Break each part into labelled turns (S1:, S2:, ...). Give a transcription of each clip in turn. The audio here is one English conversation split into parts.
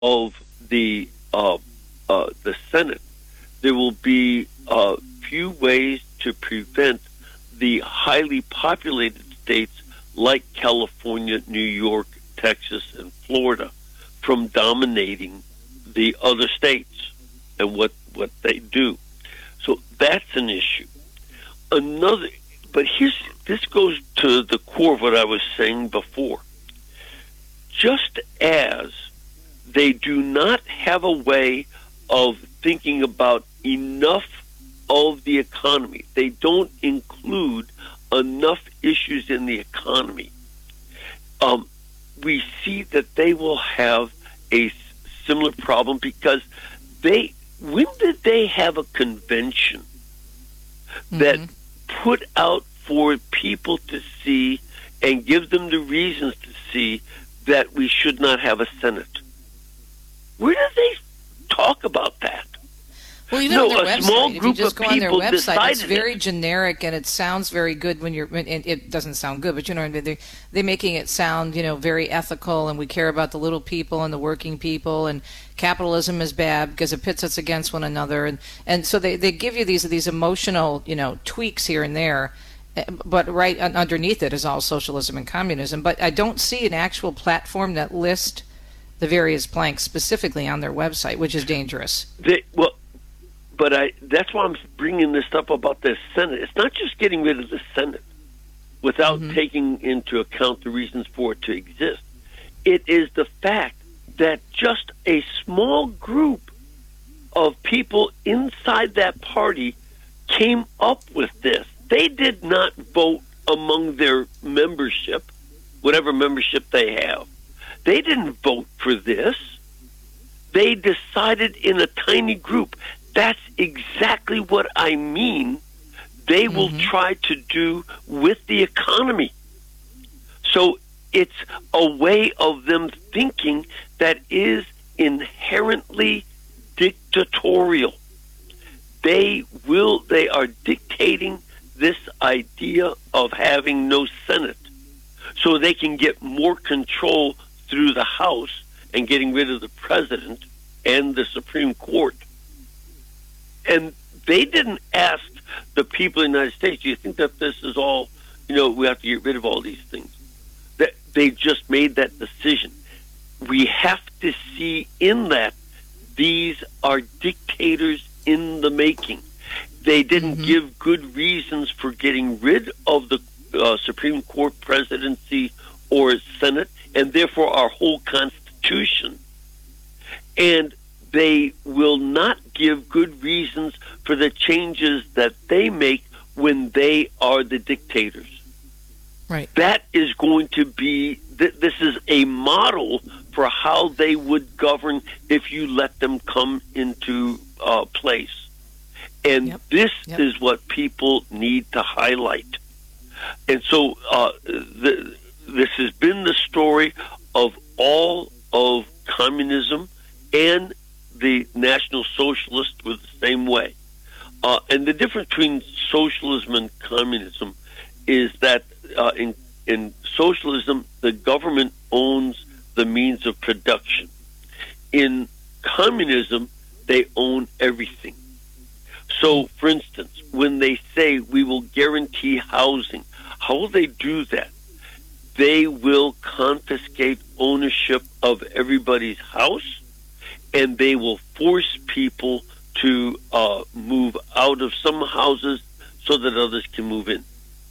S1: of the Senate, there will be few ways to prevent the highly populated states like California, New York, Texas, and Florida from dominating the other states and what they do. So that's an issue. But this goes to the core of what I was saying before. Just as they do not have a way of thinking about enough of the economy, they don't include enough issues in the economy, we see that they will have a similar problem because when did they have a convention that put out for people to see and give them the reasons to see that we should not have a Senate? Where did they talk about that?
S2: Well, even on their website, if you just go on their website, it's very generic and it sounds very good when it doesn't sound good, but you know, they're making it sound, very ethical, and we care about the little people and the working people, and capitalism is bad because it pits us against one another, and so they give you these emotional, tweaks here and there, but right underneath it is all socialism and communism. But I don't see an actual platform that lists the various planks specifically on their website, which is dangerous.
S1: But that's why I'm bringing this up about the Senate. It's not just getting rid of the Senate without taking into account the reasons for it to exist. It is the fact that just a small group of people inside that party came up with this. They did not vote among their membership, whatever membership they have. They didn't vote for this. They decided in a tiny group. That's exactly what I mean they will try to do with the economy. So it's a way of them thinking that is inherently dictatorial. They are dictating this idea of having no Senate so they can get more control through the House and getting rid of the president and the Supreme Court. And they didn't ask the people in the United States, do you think that this is all, we have to get rid of all these things? That they just made that decision. We have to see in that these are dictators in the making. They didn't give good reasons for getting rid of the Supreme Court presidency or Senate, and therefore our whole Constitution. And they will not give good reasons for the changes that they make when they are the dictators.
S2: Right.
S1: That is going to be, this is a model for how they would govern if you let them come into place. And this is what people need to highlight. And so this has been the story of all of communism, and the National Socialists were the same way. And the difference between socialism and communism is that in socialism, the government owns the means of production. In communism, they own everything. So, for instance, when they say we will guarantee housing, how will they do that? They will confiscate ownership of everybody's house, and they will force people to move out of some houses so that others can move in.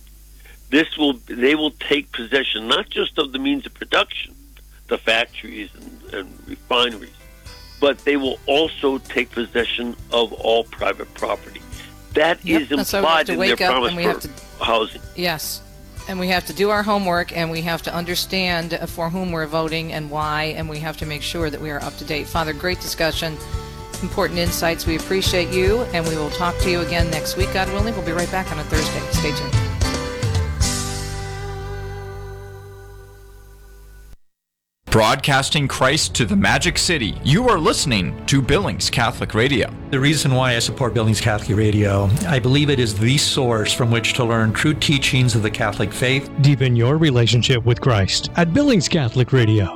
S1: They will take possession not just of the means of production, the factories and refineries, but they will also take possession of all private property. That is implied in their promise for housing.
S2: Yes. And we have to do our homework, and we have to understand for whom we're voting and why, and we have to make sure that we are up to date. Father, great discussion, important insights. We appreciate you, and we will talk to you again next week, God willing. We'll be right back on a Thursday. Stay tuned.
S3: Broadcasting Christ to the Magic City, you are listening to Billings Catholic Radio.
S4: The reason why I support Billings Catholic Radio, I believe it is the source from which to learn true teachings of the Catholic faith.
S5: Deepen your relationship with Christ at Billings Catholic Radio.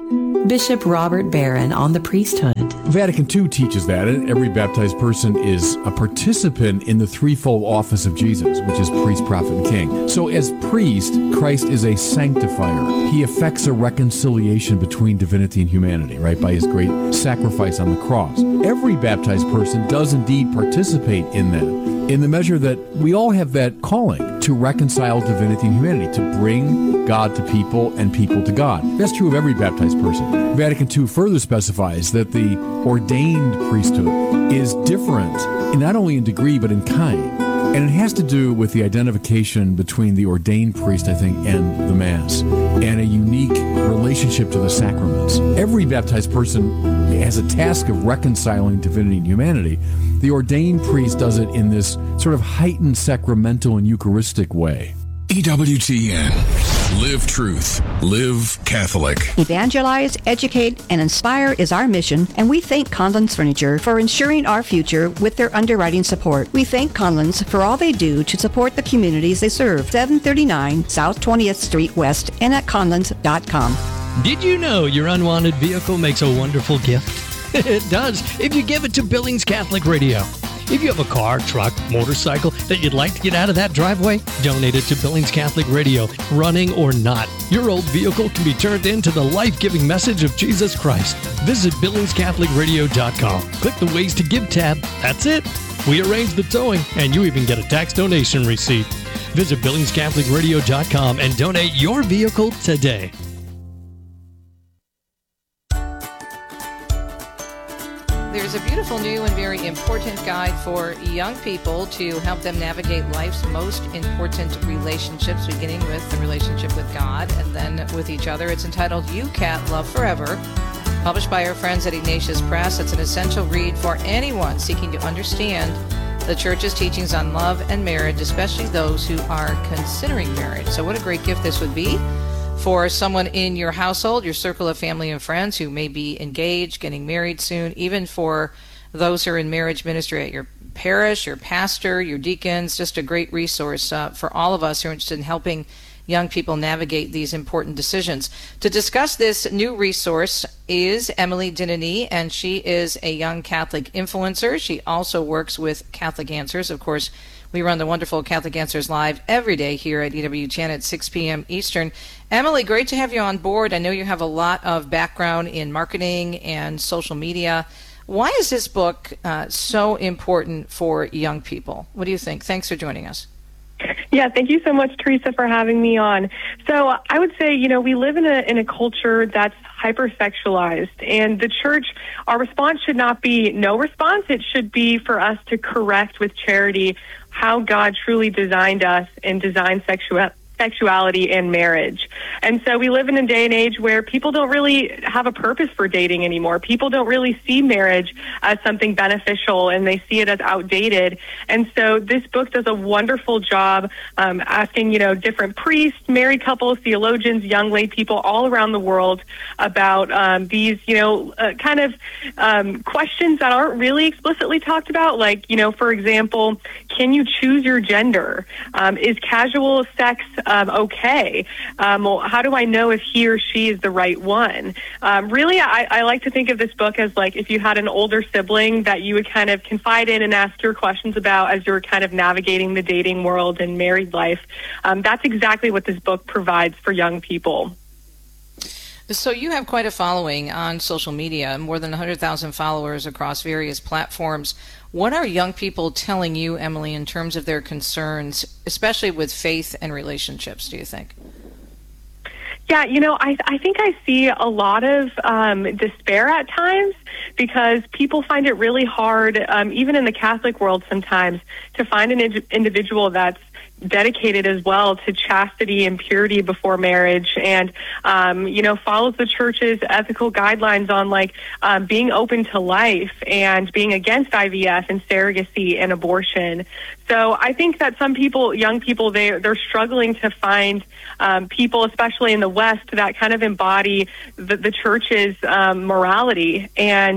S5: Bishop Robert Barron on the priesthood.
S6: Vatican II teaches that every baptized person is a participant in the threefold office of Jesus, which is priest, prophet, and king. So as priest, Christ is a sanctifier. He effects a reconciliation between divinity and humanity, right, by his great sacrifice on the cross. Every baptized person does indeed participate in that, in the measure that we all have that calling to reconcile divinity and humanity, to bring God to people and people to God. That's true of every baptized person. Vatican II further specifies that the ordained priesthood is different, not only in degree, but in kind. And it has to do with the identification between the ordained priest, I think, and the Mass, and a unique relationship to the sacraments. Every baptized person has a task of reconciling divinity and humanity. The ordained priest does it in this sort of heightened sacramental and Eucharistic way.
S7: EWTN. Live truth. Live Catholic.
S8: Evangelize, educate, and inspire is our mission, and we thank Conlon's Furniture for ensuring our future with their underwriting support. We thank Conlon's for all they do to support the communities they serve. 739 South 20th Street West and at conlons.com.
S9: Did you know your unwanted vehicle makes a wonderful gift? It does, if you give it to Billings Catholic Radio. If you have a car, truck, motorcycle that you'd like to get out of that driveway, donate it to Billings Catholic Radio, running or not. Your old vehicle can be turned into the life-giving message of Jesus Christ. Visit BillingsCatholicRadio.com. Click the Ways to Give tab. That's it. We arrange the towing, and you even get a tax donation receipt. Visit BillingsCatholicRadio.com and donate your vehicle today.
S2: There's a beautiful new and very important guide for young people to help them navigate life's most important relationships, beginning with the relationship with God and then with each other. It's entitled You Cat Love Forever, published by our friends at Ignatius Press. It's an essential read for anyone seeking to understand the Church's teachings on love and marriage, especially those who are considering marriage. So what a great gift this would be for someone in your household, your circle of family and friends who may be engaged, getting married soon, even for those who are in marriage ministry at your parish, your pastor, your deacons. Just a great resource for all of us who are interested in helping young people navigate these important decisions. To discuss this new resource is Emily Dinany, and she is a young Catholic influencer. She also works with Catholic Answers. Of course, we run the wonderful Catholic Answers Live every day here at EWTN at 6 p.m. Eastern. Emily, great to have you on board. I know you have a lot of background in marketing and social media. Why is this book so important for young people? What do you think? Thanks for joining us.
S10: Yeah, thank you so much, Teresa, for having me on. So I would say, we live in a culture that's hypersexualized, and the Church, our response should not be no response. It should be for us to correct with charity how God truly designed us and designed sexuality and marriage. And so we live in a day and age where people don't really have a purpose for dating anymore. People don't really see marriage as something beneficial, and they see it as outdated. And so this book does a wonderful job asking, different priests, married couples, theologians, young lay people all around the world about these, questions that aren't really explicitly talked about. Like, for example, can you choose your gender? Is casual sex okay? How do I know if he or she is the right one? Really, I like to think of this book as like if you had an older sibling that you would kind of confide in and ask your questions about as you're kind of navigating the dating world and married life. That's exactly what this book provides for young people.
S2: So you have quite a following on social media, more than 100,000 followers across various platforms. What are young people telling you, Emily, in terms of their concerns, especially with faith and relationships, do you think?
S10: Yeah, I think I see a lot of despair at times because people find it really hard, even in the Catholic world sometimes, to find an individual that's dedicated as well to chastity and purity before marriage and, follows the Church's ethical guidelines on being open to life and being against IVF and surrogacy and abortion. So I think that some people, young people, they're struggling to find people, especially in the West, that kind of embody the Church's morality. And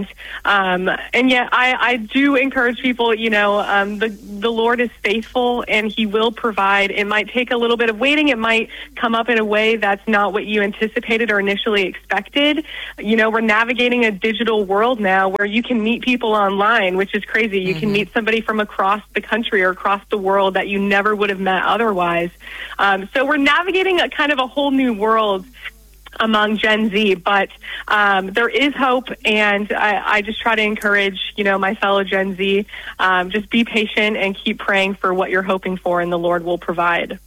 S10: yet I do encourage people, the Lord is faithful and He will provide. It might take a little bit of waiting. It might come up in a way that's not what you anticipated or initially expected. We're navigating a digital world now where you can meet people online, which is crazy. You can meet somebody from across the country or across the world that you never would have met otherwise. So we're navigating a kind of a whole new world among Gen Z, but there is hope, and I just try to encourage, my fellow Gen Z, just be patient and keep praying for what you're hoping for, and the Lord will provide.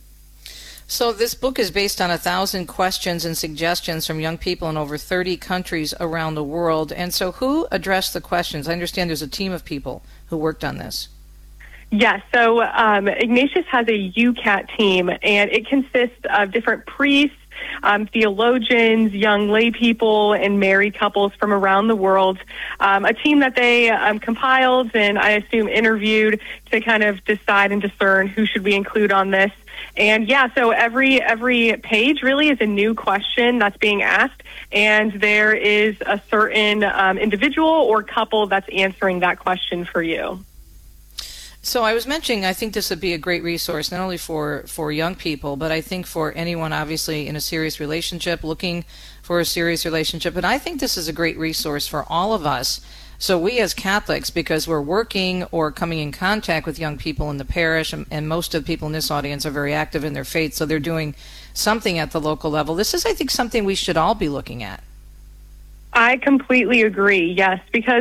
S2: So this book is based on 1,000 questions and suggestions from young people in over 30 countries around the world. And so who addressed the questions? I understand there's a team of people who worked on this.
S10: Yes, so Ignatius has a UCAT team, and it consists of different priests, theologians, young lay people, and married couples from around the world. A team that they compiled and I assume interviewed to kind of decide and discern who should we include on this. And so every page really is a new question that's being asked, and there is a certain individual or couple that's answering that question for you.
S2: So I was mentioning, I think this would be a great resource, not only for young people, but I think for anyone obviously in a serious relationship, looking for a serious relationship. And I think this is a great resource for all of us. So we as Catholics, because we're working or coming in contact with young people in the parish, and most of the people in this audience are very active in their faith, so they're doing something at the local level. This is, I think, something we should all be looking at.
S10: I completely agree, yes, because,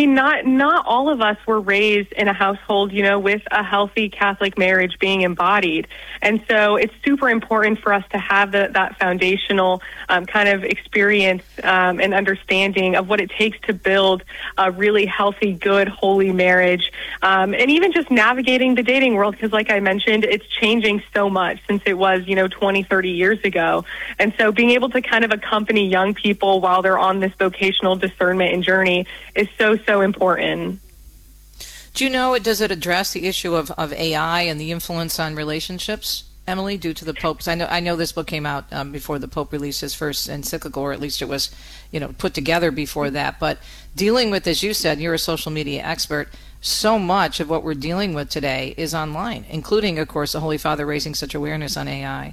S10: not all of us were raised in a household, with a healthy Catholic marriage being embodied. And so it's super important for us to have that foundational kind of experience and understanding of what it takes to build a really healthy, good, holy marriage. And even just navigating the dating world, because like I mentioned, it's changing so much since it was, 20, 30 years ago. And so being able to kind of accompany young people while they're on this vocational discernment and journey is so important.
S2: Do you know, does it address the issue of AI and the influence on relationships, Emily, due to the Pope? 'Cause I know this book came out before the Pope released his first encyclical, or at least it was, put together before that. But dealing with, as you said, you're a social media expert, so much of what we're dealing with today is online, including, of course, the Holy Father raising such awareness on AI.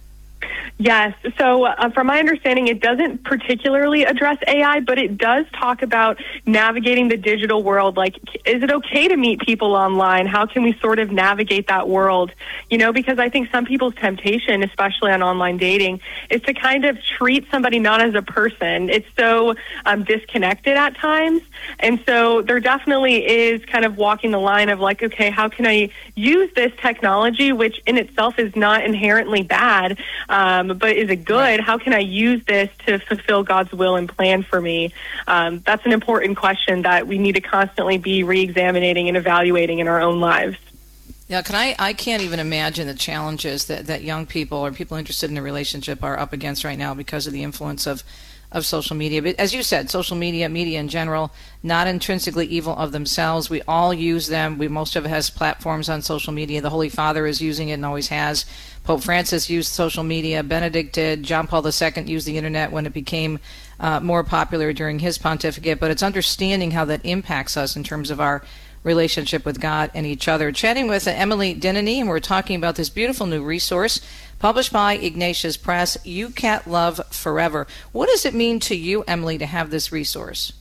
S10: Yes. So from my understanding, it doesn't particularly address AI, but it does talk about navigating the digital world. Like, is it okay to meet people online? How can we sort of navigate that world? Because I think some people's temptation, especially on online dating, is to kind of treat somebody not as a person. It's so disconnected at times. And so there definitely is kind of walking the line of like, okay, how can I use this technology, which in itself is not inherently bad, but is it good? How can I use this to fulfill God's will and plan for me? That's an important question that we need to constantly be re-examining and evaluating in our own lives.
S2: Yeah, I can't even imagine the challenges that young people or people interested in a relationship are up against right now because of the influence of social media. But as you said, social media in general, not intrinsically evil of themselves. We all use them. Most of it has platforms on social media. The Holy Father is using it and always has. Pope Francis used social media. Benedict did. John Paul II used the internet when it became more popular during his pontificate. But it's understanding how that impacts us in terms of our relationship with God and each other. Chatting with Emily Dinany, and we're talking about this beautiful new resource published by Ignatius Press, UCAT Love Forever. What does it mean to you, Emily, to have this resource?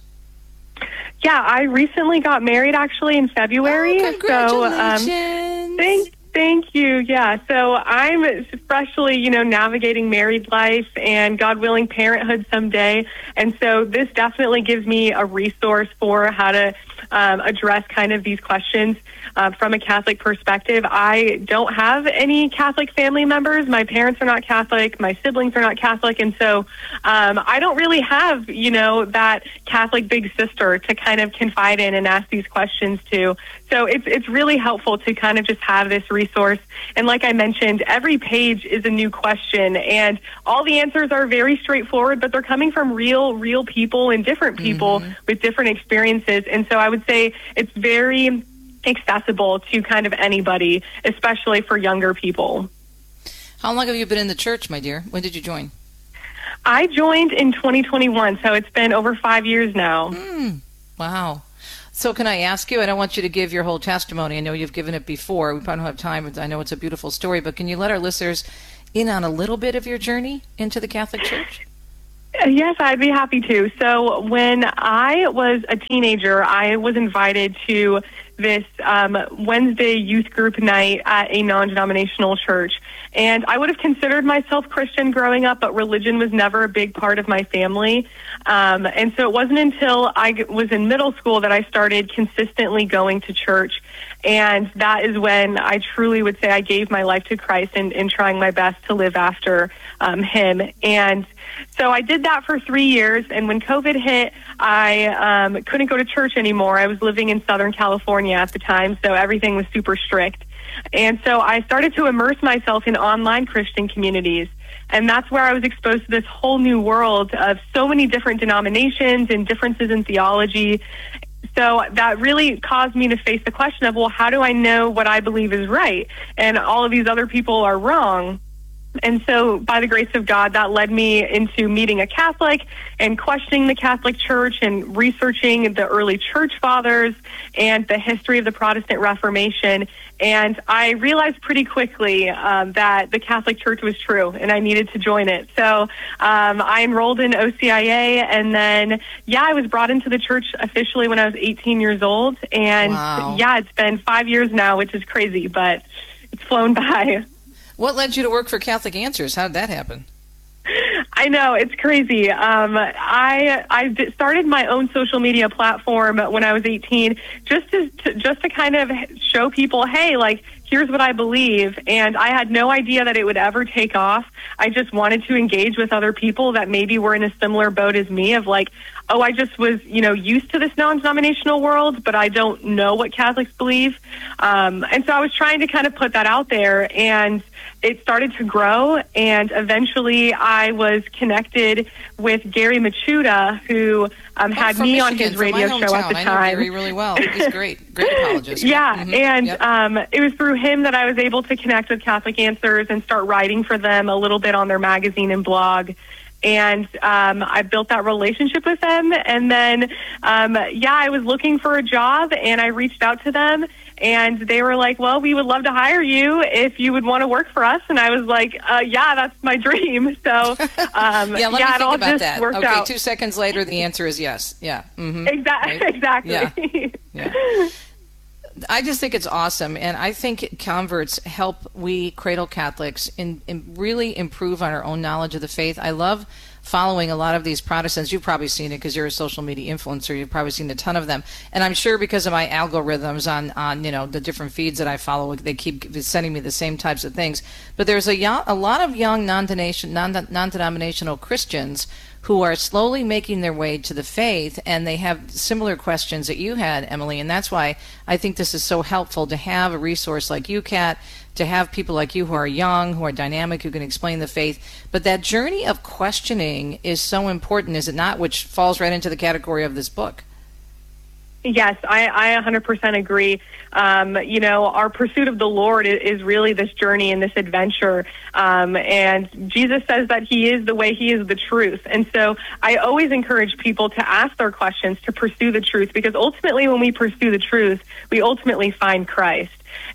S10: Yeah, I recently got married actually in February.
S2: Oh, congratulations.
S10: So, Thank you. Yeah. So I'm freshly, navigating married life and, God willing, parenthood someday. And so this definitely gives me a resource for how to address kind of these questions from a Catholic perspective. I don't have any Catholic family members. My parents are not Catholic. My siblings are not Catholic. And so I don't really have, that Catholic big sister to kind of confide in and ask these questions to. So it's really helpful to kind of just have this resource. And like I mentioned, every page is a new question, and all the answers are very straightforward, but they're coming from real people and different people with different experiences. And so I would say it's very accessible to kind of anybody, especially for younger people.
S2: How long have you been in the church, my dear? When did you join?
S10: I joined in 2021, so it's been over 5 years now.
S2: Wow. So can I ask you, I don't want you to give your whole testimony. I know you've given it before. We probably don't have time. I know it's a beautiful story, but can you let our listeners in on a little bit of your journey into the Catholic Church?
S10: Yes, I'd be happy to. So when I was a teenager, I was invited to this Wednesday youth group night at a non-denominational church. And I would have considered myself Christian growing up, but religion was never a big part of my family. And so it wasn't until I was in middle school that I started consistently going to church. And that is when I truly would say I gave my life to Christ and trying my best to live after him. And so I did that for 3 years. And when COVID hit, I couldn't go to church anymore. I was living in Southern California at the time, so everything was super strict. And so I started to immerse myself in online Christian communities. And that's where I was exposed to this whole new world of so many different denominations and differences in theology. So that really caused me to face the question of, well, how do I know what I believe is right and all of these other people are wrong? And so by the grace of God, that led me into meeting a Catholic and questioning the Catholic Church and researching the early church fathers and the history of the Protestant Reformation. And I realized pretty quickly that the Catholic Church was true and I needed to join it. So I enrolled in OCIA, and then, I was brought into the church officially when I was 18 years old. And it's been 5 years now, which is crazy, but it's flown by.
S2: What led you to work for Catholic Answers? How did that happen?
S10: I know, it's crazy. I started my own social media platform when I was 18, just to kind of show people, hey, like, here's what I believe. And I had no idea that it would ever take off. I just wanted to engage with other people that maybe were in a similar boat as me of like, oh, I just was, used to this non-denominational world, but I don't know what Catholics believe. And so I was trying to kind of put that out there, and it started to grow. And eventually I was connected with Gary Machuda, who had me on his radio show at the time.
S2: I know Gary really well. He's great apologist.
S10: It was through him that I was able to connect with Catholic Answers and start writing for them a little bit on their magazine and blog. And I built that relationship with them. And then, I was looking for a job, and I reached out to them, and they were like, well, we would love to hire you if you would want to work for us. And I was like, that's my dream. So,
S2: it all just worked out.
S10: Okay,
S2: 2 seconds later, the answer is yes. Yeah. Mm-hmm.
S10: Exactly.
S2: Yeah. I just think it's awesome, and I think converts help we cradle Catholics in really improve on our own knowledge of the faith. I love following a lot of these Protestants. You've probably seen it because you're a social media influencer. You've probably seen a ton of them, and I'm sure because of my algorithms on the different feeds that I follow, they keep sending me the same types of things. But there's a lot of young non-denominational Christians who are slowly making their way to the faith, and they have similar questions that you had, Emily, and that's why I think this is so helpful to have a resource like you, Kat, to have people like you who are young, who are dynamic, who can explain the faith. But that journey of questioning is so important, is it not, which falls right into the category of this book.
S10: Yes, I 100% agree. Our pursuit of the Lord is really this journey and this adventure. And Jesus says that he is the way, he is the truth. And so I always encourage people to ask their questions, to pursue the truth, because ultimately when we pursue the truth, we ultimately find Christ.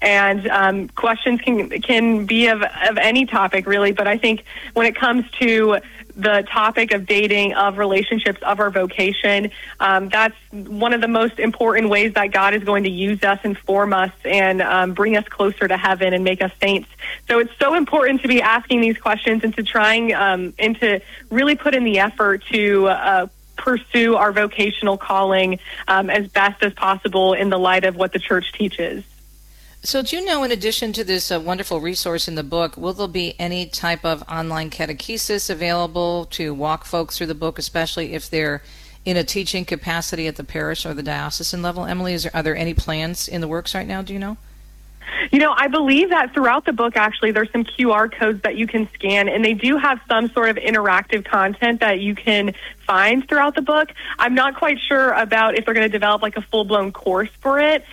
S10: And questions can be of any topic, really. But I think when it comes to the topic of dating, of relationships, of our vocation, that's one of the most important ways that God is going to use us and form us and bring us closer to heaven and make us saints. So it's so important to be asking these questions and to trying and to really put in the effort to pursue our vocational calling as best as possible in the light of what the church teaches.
S2: So do you know, in addition to this wonderful resource in the book, will there be any type of online catechesis available to walk folks through the book, especially if they're in a teaching capacity at the parish or the diocesan level? Emily, are there any plans in the works right now, do you know?
S10: I believe that throughout the book, actually, there's some QR codes that you can scan, and they do have some sort of interactive content that you can find throughout the book. I'm not quite sure about if they're going to develop like a full-blown course for it,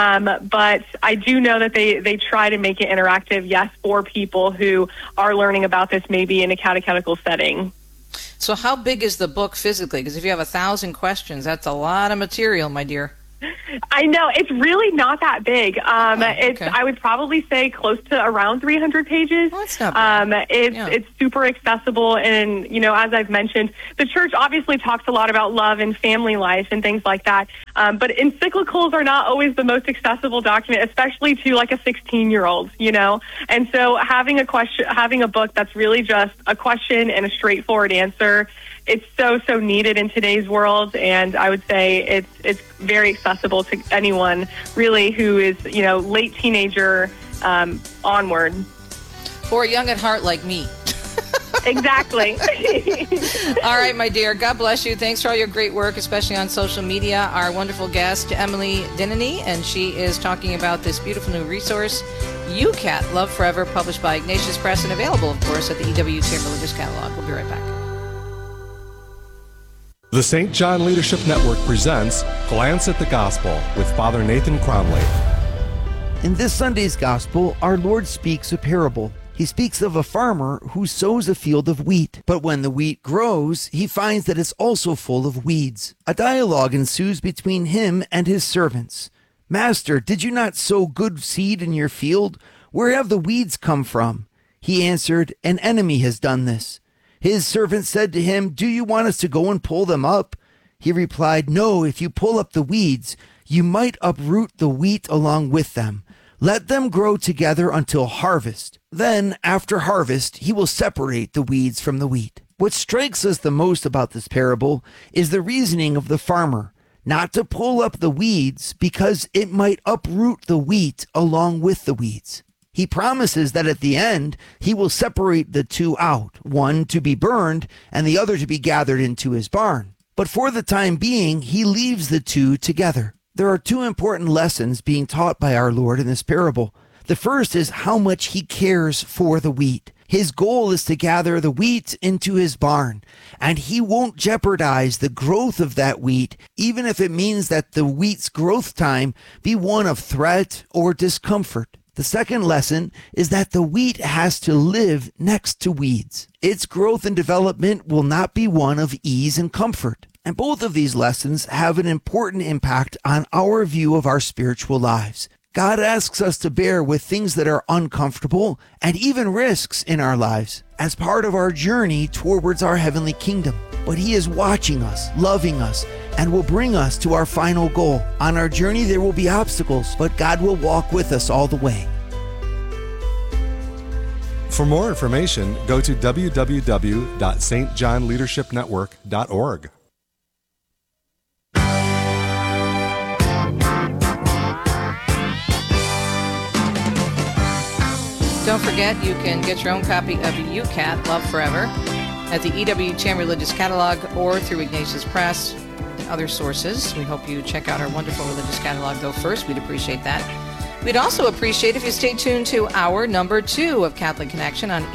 S10: but I do know that they try to make it interactive, yes, for people who are learning about this maybe in a catechetical setting.
S2: So how big is the book physically? Because if you have 1,000 questions, that's a lot of material, my dear.
S10: I know. It's really not that big. I would probably say close to around 300 pages.
S2: Well, that's not bad.
S10: It's super accessible. And, as I've mentioned, the church obviously talks a lot about love and family life and things like that. But encyclicals are not always the most accessible document, especially to like a 16-year-old, And so having a book that's really just a question and a straightforward answer, it's so needed in today's world. And I would say it's very accessible to anyone really who is, late teenager onward.
S2: Or young at heart like me.
S10: Exactly.
S2: All right, my dear. God bless you. Thanks for all your great work, especially on social media. Our wonderful guest, Emily Dinany, and she is talking about this beautiful new resource, UCAT, Love Forever, published by Ignatius Press and available, of course, at the EWTN Religious Catalog. We'll be right back.
S11: The St. John Leadership Network presents Glance at the Gospel with Father Nathan Cromley.
S12: In this Sunday's Gospel, our Lord speaks a parable. He speaks of a farmer who sows a field of wheat, but when the wheat grows, he finds that it's also full of weeds. A dialogue ensues between him and his servants. "Master, did you not sow good seed in your field? Where have the weeds come from?" He answered, "An enemy has done this." His servant said to him, "Do you want us to go and pull them up?" He replied, "No, if you pull up the weeds, you might uproot the wheat along with them. Let them grow together until harvest. Then, after harvest, he will separate the weeds from the wheat." What strikes us the most about this parable is the reasoning of the farmer, not to pull up the weeds because it might uproot the wheat along with the weeds. He promises that at the end, he will separate the two out, one to be burned and the other to be gathered into his barn. But for the time being, he leaves the two together. There are two important lessons being taught by our Lord in this parable. The first is how much he cares for the wheat. His goal is to gather the wheat into his barn, and he won't jeopardize the growth of that wheat, even if it means that the wheat's growth time be one of threat or discomfort. The second lesson is that the wheat has to live next to weeds. Its growth and development will not be one of ease and comfort. And both of these lessons have an important impact on our view of our spiritual lives. God asks us to bear with things that are uncomfortable and even risks in our lives as part of our journey towards our heavenly kingdom. But he is watching us, loving us, and will bring us to our final goal. On our journey, there will be obstacles, but God will walk with us all the way.
S11: For more information, go to www.stjohnleadershipnetwork.org.
S2: Don't forget, you can get your own copy of UCAT, Love Forever, at the EWTN Religious Catalog or through Ignatius Press and other sources. We hope you check out our wonderful religious catalog, though, first. We'd appreciate that. We'd also appreciate if you stay tuned to hour number 2 of Catholic Connection on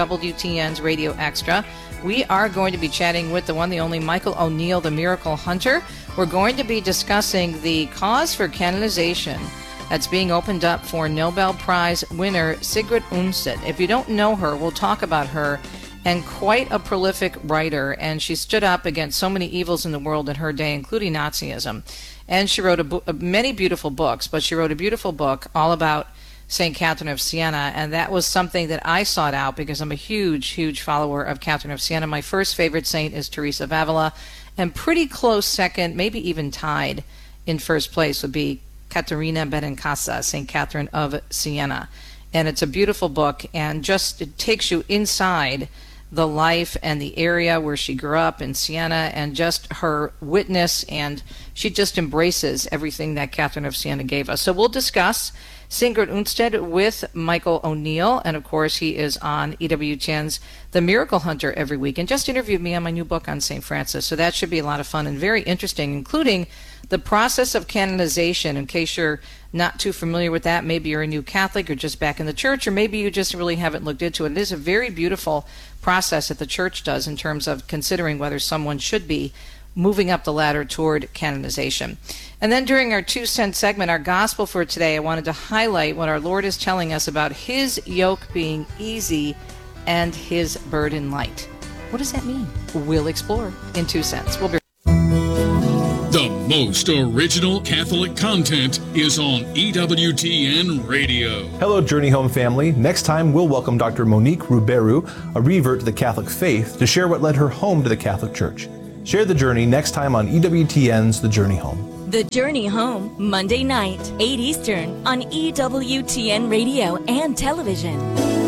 S2: EWTN's Radio Extra. We are going to be chatting with the one, the only Michael O'Neill, the Miracle Hunter. We're going to be discussing the cause for canonization that's being opened up for Nobel Prize winner Sigrid Undset. If you don't know her, we'll talk about her, and quite a prolific writer, and she stood up against so many evils in the world in her day, including Nazism. And she wrote many beautiful books, but she wrote a beautiful book all about St. Catherine of Siena, and that was something that I sought out because I'm a huge, huge follower of Catherine of Siena. My first favorite saint is Teresa of Avila, and pretty close second, maybe even tied in first place, would be Caterina Benincasa, St. Catherine of Siena. And it's a beautiful book, and just it takes you inside the life and the area where she grew up in Siena, and just her witness, and she just embraces everything that Catherine of Siena gave us. So we'll discuss Sigrid Undset with Michael O'Neill, and of course he is on EWTN's The Miracle Hunter every week, and just interviewed me on my new book on St. Francis, so that should be a lot of fun and very interesting, including the process of canonization. In case you're not too familiar with that, maybe you're a new Catholic or just back in the church, or maybe you just really haven't looked into it. It is a very beautiful process that the church does in terms of considering whether someone should be moving up the ladder toward canonization. And then during our 2-cent segment, our gospel for today, I wanted to highlight what our Lord is telling us about his yoke being easy and his burden light. What does that mean? We'll explore in 2 cents. We'll be
S7: The most original Catholic content is on EWTN Radio.
S13: Hello, Journey Home family. Next time, we'll welcome Dr. Monique Ruberu, a revert to the Catholic faith, to share what led her home to the Catholic Church. Share the journey next time on EWTN's The Journey Home.
S14: The Journey Home, Monday night, 8 Eastern, on EWTN Radio and television.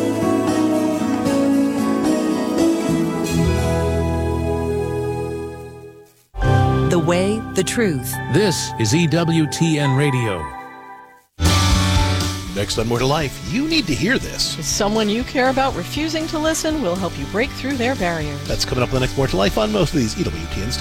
S5: The way, the truth.
S15: This is EWTN Radio.
S16: Next on More to Life, you need to hear this.
S17: Is someone you care about refusing to listen will help you break through their barriers.
S16: That's coming up on the next More to Life on most of these EWTNs.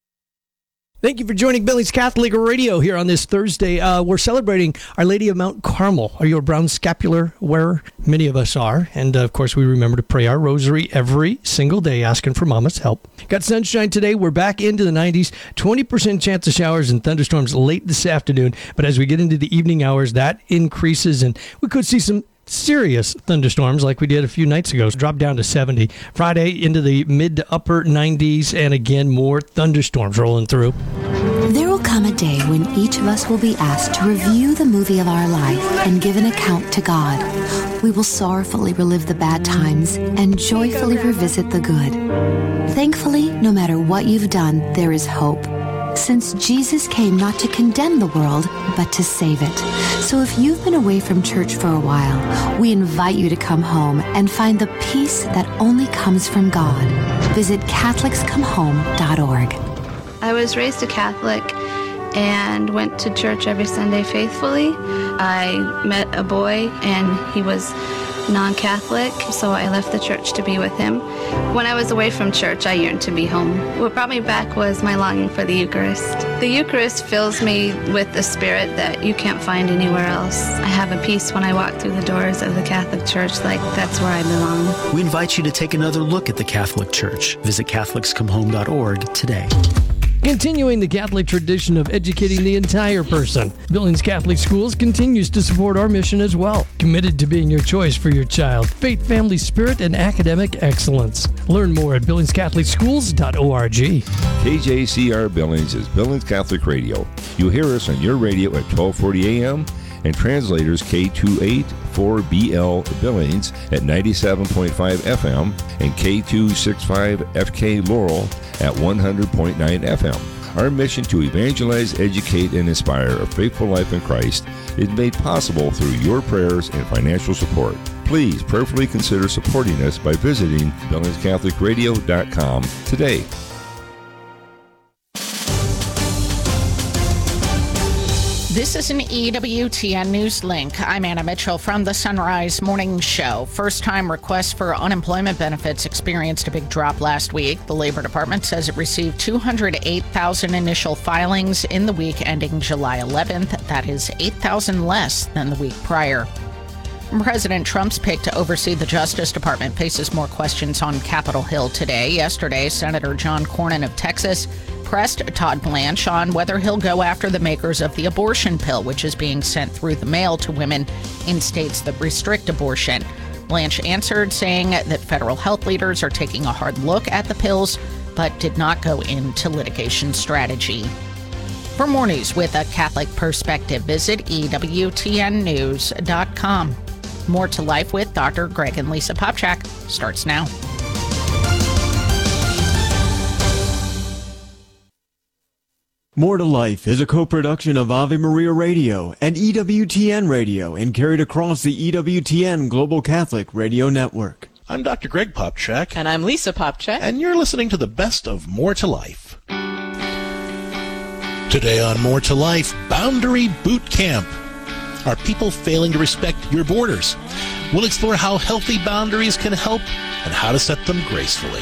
S9: Thank you for joining Billings Catholic Radio here on this Thursday. We're celebrating Our Lady of Mount Carmel. Are you a brown scapular wearer? Many of us are. And, of course, we remember to pray our rosary every single day, asking for Mama's help. Got sunshine today. We're back into the 90s. 20% chance of showers and thunderstorms late this afternoon. But as we get into the evening hours, that increases, and we could see some serious thunderstorms like we did a few nights ago. Drop down to 70. Friday into the mid to upper 90s, and again, more thunderstorms rolling through.
S18: There will come a day when each of us will be asked to review the movie of our life and give an account to God. We will sorrowfully relive the bad times and joyfully revisit the good. Thankfully, no matter what you've done, there is hope, since Jesus came not to condemn the world, but to save it. So if you've been away from church for a while, we invite you to come home and find the peace that only comes from God. Visit CatholicsComeHome.org.
S19: I was raised a Catholic and went to church every Sunday faithfully. I met a boy and he was non-Catholic, so I left the church to be with him. When I was away from church, I yearned to be home. What brought me back was my longing for the Eucharist. The Eucharist fills me with the spirit that you can't find anywhere else. I have a peace when I walk through the doors of the Catholic Church, like that's where I belong.
S20: We invite you to take another look at the Catholic Church. Visit CatholicsComeHome.org today.
S9: Continuing the Catholic tradition of educating the entire person, Billings Catholic Schools continues to support our mission as well. Committed to being your choice for your child, faith, family, spirit, and academic excellence. Learn more at BillingsCatholicSchools.org.
S21: KJCR Billings is Billings Catholic Radio. You'll hear us on your radio at 1240 a.m. and translators K284BL Billings at 97.5 FM and K265 FK Laurel at 100.9 FM. Our mission to evangelize, educate, and inspire a faithful life in Christ is made possible through your prayers and financial support. Please prayerfully consider supporting us by visiting BillingsCatholicRadio.com today.
S22: This is an EWTN News Link. I'm Anna Mitchell from the Sunrise Morning Show. First-time requests for unemployment benefits experienced a big drop last week. The Labor Department says it received 208,000 initial filings in the week ending July 11th. That is 8,000 less than the week prior. President Trump's pick to oversee the Justice Department faces more questions on Capitol Hill today. Yesterday, Senator John Cornyn of Texas pressed Todd Blanche on whether he'll go after the makers of the abortion pill, which is being sent through the mail to women in states that restrict abortion. Blanche answered, saying that federal health leaders are taking a hard look at the pills, but did not go into litigation strategy. For more news with a Catholic perspective, visit EWTNnews.com. More to Life with Dr. Greg and Lisa Popchak starts now.
S23: More to Life is a co-production of Ave Maria Radio and EWTN Radio and carried across the EWTN Global Catholic Radio Network.
S16: I'm Dr. Greg Popchak.
S17: And I'm Lisa Popchak.
S16: And you're listening to the best of More to Life. Today on More to Life, Boundary Boot Camp. Are people failing to respect your borders? We'll explore how healthy boundaries can help and how to set them gracefully.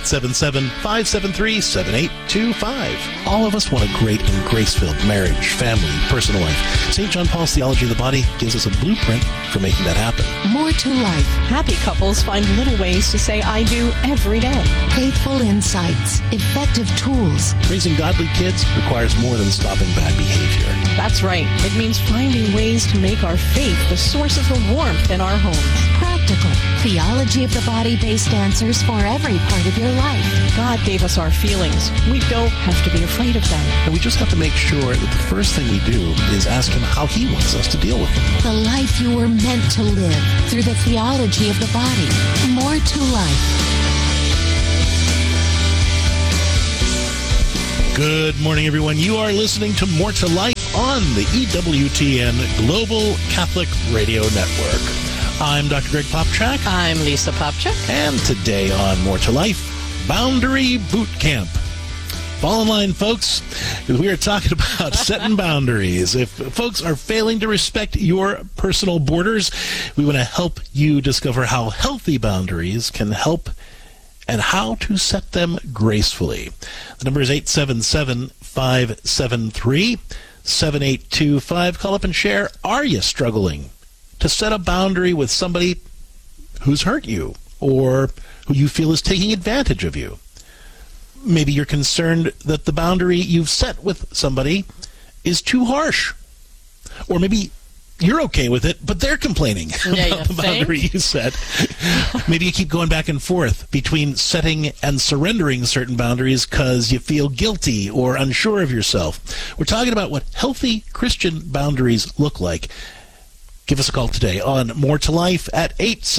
S16: 877-573-7825. All of us want a great and grace-filled marriage, family, personal life. St. John Paul's Theology of the Body gives us a blueprint for making that happen.
S24: More to life.
S17: Happy couples find little ways to say I do every day.
S24: Faithful insights. Effective tools.
S16: Raising godly kids requires more than stopping bad behavior.
S17: That's right. It means finding ways to make our faith the source of the warmth in our homes.
S24: practical, theology of the body-based answers for every part of your life.
S17: God gave us our feelings. We don't have to be afraid of them.
S16: And we just have to make sure that the first thing we do is ask him how he wants us to deal with them.
S24: The life you were meant to live through the theology of the body. More to life.
S16: Good morning, everyone. You are listening to More to Life on the EWTN Global Catholic Radio Network. I'm Dr. Greg Popchak.
S17: I'm Lisa Popchak.
S16: And today on More to Life, Boundary Boot Camp. Fall in line, folks, because we are talking about setting boundaries. If folks are failing to respect your personal borders, we want to help you discover how healthy boundaries can help and how to set them gracefully. The number is 877-573-7825. Call up and share. Are you struggling to set a boundary with somebody who's hurt you or who you feel is taking advantage of you? Maybe you're concerned that the boundary you've set with somebody is too harsh. Or maybe you're okay with it, but they're complaining about the boundary you set. Maybe you keep going back and forth between setting and surrendering certain boundaries because you feel guilty or unsure of yourself. We're talking about what healthy Christian boundaries look like. Give us a call today on More to Life at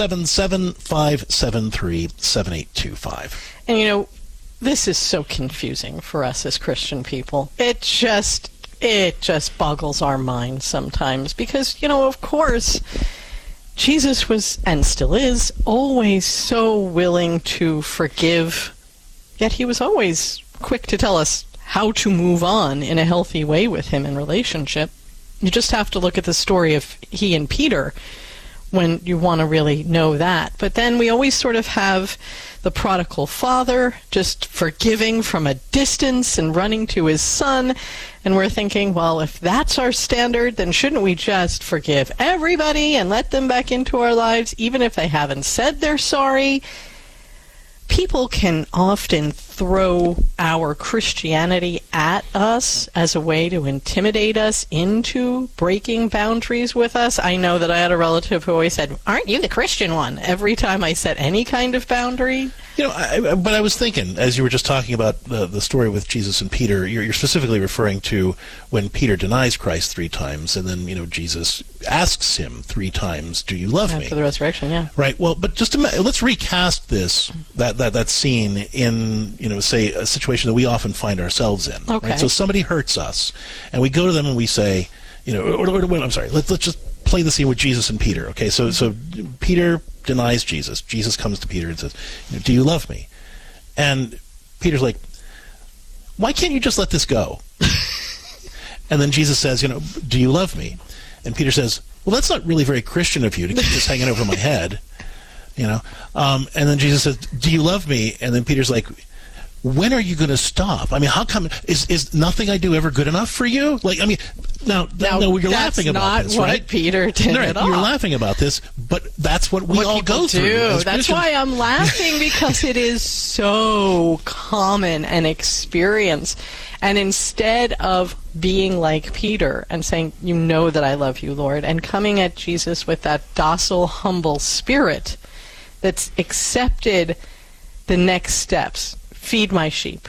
S16: 877-573-7825.
S17: And you know, this is so confusing for us as Christian people. It just boggles our minds sometimes because, you know, of course, Jesus was, and still is, always so willing to forgive, yet he was always quick to tell us how to move on in a healthy way with him in relationship. You just have to look at the story of he and Peter when you want to really know that. But then we always sort of have the prodigal father just forgiving from a distance and running to his son. And we're thinking, well, if that's our standard, then shouldn't we just forgive everybody and let them back into our lives, even if they haven't said they're sorry? People can often throw our Christianity at us as a way to intimidate us into breaking boundaries with us. I know that I had a relative who always said, "Aren't you the Christian one?" every time I set any kind of boundary.
S16: You know, but I was thinking, as you were just talking about the story with Jesus and Peter, you're specifically referring to when Peter denies Christ 3 times, and then, you know, Jesus asks him 3 times, "Do you love me?"
S17: After the resurrection, yeah.
S16: Right. Well, but just let's recast that scene in, you know, say a situation that we often find ourselves in.
S17: Okay.
S16: Right? So somebody hurts us, and we go to them and we say, you know, I'm sorry. Let's just play the scene with Jesus and Peter. Okay. So Peter denies Jesus. Jesus comes to Peter and says, "Do you love me?" And Peter's like, "Why can't you just let this go?" And then Jesus says, "You know, do you love me?" And Peter says, "Well, that's not really very Christian of you to keep this hanging over my head." You know, and then Jesus says, "Do you love me?" And then Peter's like, "When are you going to stop? I mean, how come is nothing I do ever good enough for you?" Like, I mean, now you're laughing about this, right?
S17: That's not what Peter did at all.
S16: You're laughing about this, but that's what we all go through.
S17: That's why I'm laughing, because it is so common an experience. And instead of being like Peter and saying, "You know that I love you, Lord," and coming at Jesus with that docile, humble spirit that's accepted the next steps. Feed my sheep.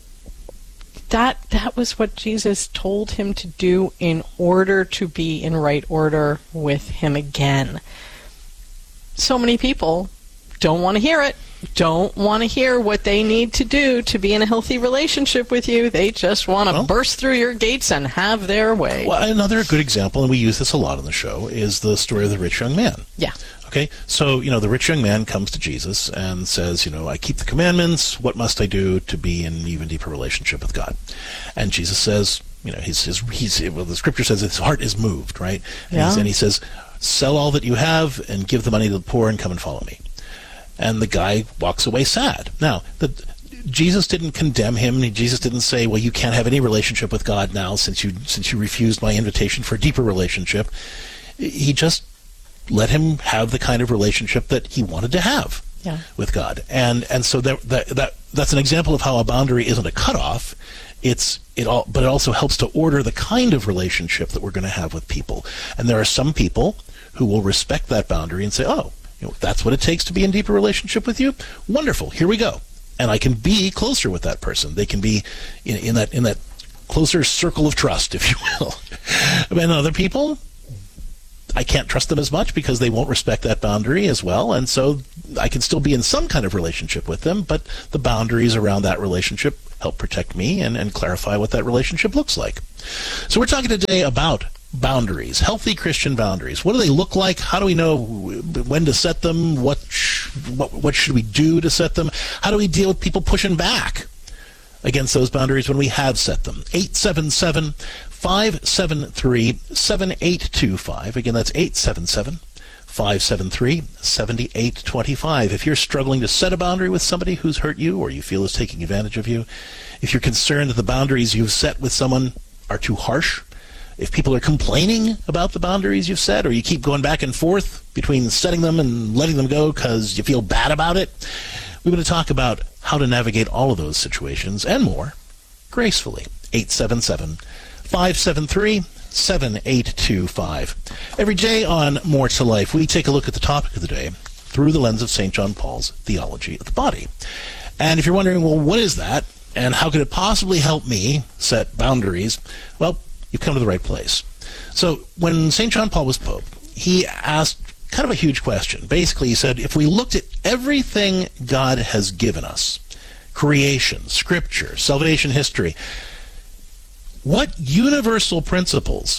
S17: That was what Jesus told him to do in order to be in right order with him again. So many people don't want to hear it, don't want to hear what they need to do to be in a healthy relationship with you. They just want to burst through your gates and have their way.
S16: Well, another good example, and we use this a lot on the show, is the story of the rich young man.
S17: Yeah.
S16: Okay, so, you know, the rich young man comes to Jesus and says, you know, "I keep the commandments. What must I do to be in an even deeper relationship with God?" And Jesus says, you know, the scripture says his heart is moved, right? And he says, "Sell all that you have and give the money to the poor and come and follow me." And the guy walks away sad. Now, Jesus didn't condemn him. Jesus didn't say, "Well, you can't have any relationship with God now since you refused my invitation for a deeper relationship." He just let him have the kind of relationship that he wanted to have with God. And so that's an example of how a boundary isn't a cutoff. But it also helps to order the kind of relationship that we're going to have with people. And there are some people who will respect that boundary and say, "Oh, If that's what it takes to be in deeper relationship with you, wonderful. Here we go. And I can be closer with that person. They can be in that closer circle of trust, if you will. And other people, I can't trust them as much because they won't respect that boundary as well, and so I can still be in some kind of relationship with them, but the boundaries around that relationship help protect me and clarify what that relationship looks like. So we're talking today about boundaries, healthy Christian boundaries. What do they look like? How do we know when to set them? What should we do to set them? How do we deal with people pushing back against those boundaries when we have set them? 877-573-7825. Again, that's 877-573-7825. If you're struggling to set a boundary with somebody who's hurt you or you feel is taking advantage of you, if you're concerned that the boundaries you've set with someone are too harsh, if people are complaining about the boundaries you've set, or you keep going back and forth between setting them and letting them go because you feel bad about it, we're going to talk about how to navigate all of those situations and more gracefully. 877-573-7825. Every day on More to Life, we take a look at the topic of the day through the lens of St. John Paul's theology of the body. And if you're wondering, well, what is that? And how could it possibly help me set boundaries? Well, you've come to the right place. So when St. John Paul was Pope, he asked kind of a huge question. Basically, he said, if we looked at everything God has given us, creation, scripture, salvation history, what universal principles